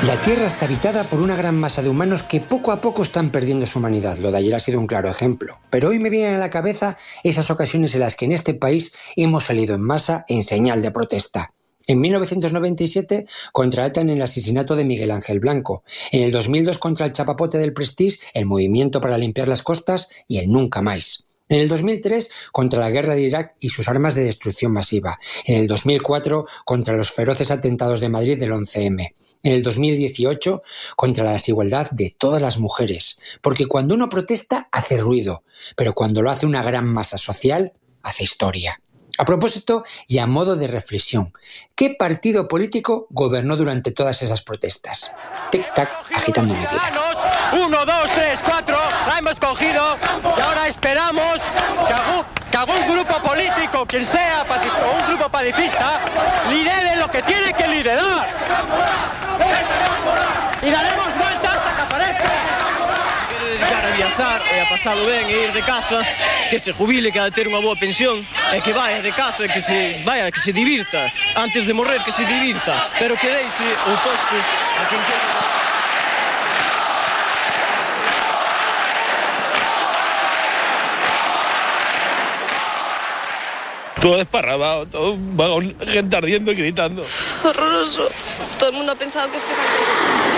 La Tierra está habitada por una gran masa de humanos que poco a poco están perdiendo su humanidad. Lo de ayer ha sido un claro ejemplo. Pero hoy me vienen a la cabeza esas ocasiones en las que en este país hemos salido en masa en señal de protesta. En 1997 contra ETA en el asesinato de Miguel Ángel Blanco. En el 2002 contra el chapapote del Prestige, el Movimiento para Limpiar las Costas y el Nunca Más. En el 2003 contra la guerra de Irak y sus armas de destrucción masiva. En el 2004 contra los feroces atentados de Madrid del 11M. En el 2018 contra la desigualdad de todas las mujeres. Porque cuando uno protesta hace ruido, pero cuando lo hace una gran masa social hace historia. A propósito y a modo de reflexión, ¿qué partido político gobernó durante todas esas protestas? Tic-tac, agitando mi vida. 1, 2, 3, 4, la hemos cogido y ahora esperamos que algún grupo político, quien sea, o un grupo pacifista, lidere lo que tiene que liderar. Y daremos vuelta hasta que aparezca. Quere dedicar a viaxar e a pasalo ben e ir de caza, que se jubile, que ha de ter unha boa pensión, e que vaya de caza, que se divirta. Antes de morrer, que se divirta, pero que deixe o posto a quen quere. Todo desparramado, todo un vagón, gente ardiendo y gritando. Horroroso. Todo el mundo ha pensado que es que se han